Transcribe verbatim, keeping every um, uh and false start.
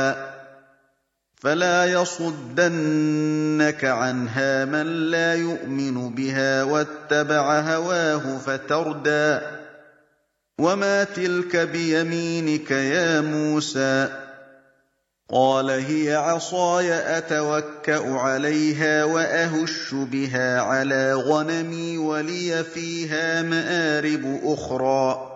فلا يصدنك عنها من لا يؤمن بها واتبع هواه فتردى وما تلك بيمينك يا موسى قال هي عصاي أتوكأ عليها وأهش بها على غنمي ولي فيها مآرب أخرى